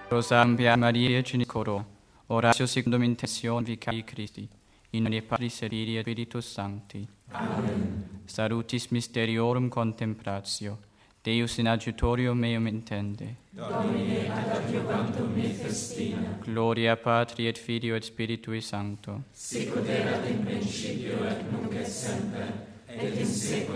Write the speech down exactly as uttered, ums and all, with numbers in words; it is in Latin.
Rosarum Pia Maria Virgine Coro, oratio secundum intention vicari Christi, in nomine Patris et Filii et Spiritus Sancti. Amen. Salutis mysteriorum contemplatio, Deus in adjutorium meum intende. Domine ad adjuvantum me festina. Gloria Patri et Filio et Spiritui Sancto. Sic ut erat in principio et nunc et semper, et in saecula